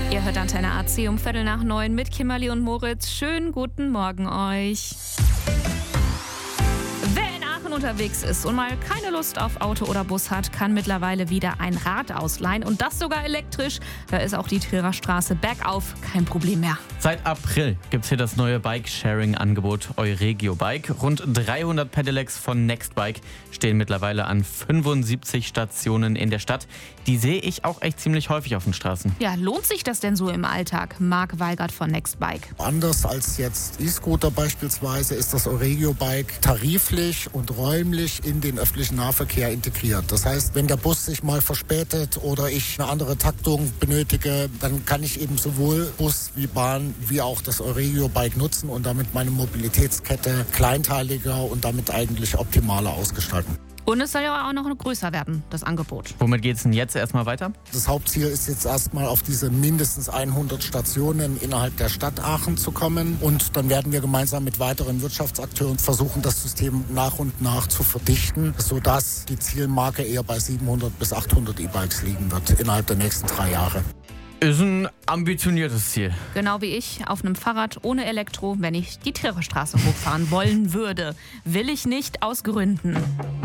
Ihr hört Antenne AC um 8:15 mit Kimberly und Moritz. Schönen guten Morgen euch. Wer in Aachen unterwegs ist und mal keine Lust auf Auto oder Bus hat, kann mittlerweile wieder ein Rad ausleihen. Und das sogar elektrisch. Da ist auch die Trierer Straße bergauf kein Problem mehr. Seit April gibt es hier das neue Bike-Sharing-Angebot Euregio Bike. Rund 300 Pedelecs von Nextbike stehen mittlerweile an 75 Stationen in der Stadt. Die sehe ich auch echt ziemlich häufig auf den Straßen. Ja, lohnt sich das denn so im Alltag? Marc Weigert von Nextbike. Anders als jetzt E-Scooter beispielsweise ist das Euregio Bike tariflich und räumlich in den öffentlichen Nahverkehr integriert. Das heißt, wenn der Bus sich mal verspätet oder ich eine andere Taktung benötige, dann kann ich eben sowohl Bus wie Bahn wie auch das Euregio Bike nutzen und damit meine Mobilitätskette kleinteiliger und damit eigentlich optimaler ausgestalten. Und es soll ja auch noch größer werden, das Angebot. Womit geht es denn jetzt erstmal weiter? Das Hauptziel ist jetzt erstmal auf diese mindestens 100 Stationen innerhalb der Stadt Aachen zu kommen. Und dann werden wir gemeinsam mit weiteren Wirtschaftsakteuren versuchen, das System nach und nach zu verdichten, sodass die Zielmarke eher bei 700 bis 800 E-Bikes liegen wird innerhalb der nächsten 3 Jahre. Ist ein ambitioniertes Ziel. Genau wie ich auf einem Fahrrad ohne Elektro, wenn ich die Trierer Straße hochfahren wollen würde. Will ich nicht, aus Gründen.